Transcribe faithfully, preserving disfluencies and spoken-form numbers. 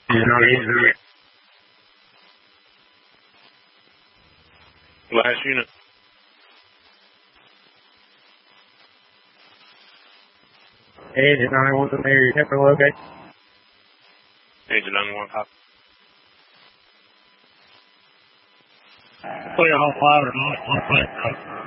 Agent on Agent. Last unit. Agent ninety-one to Mary, temporary location. Agent ninety-one, copy. Clear on five or not.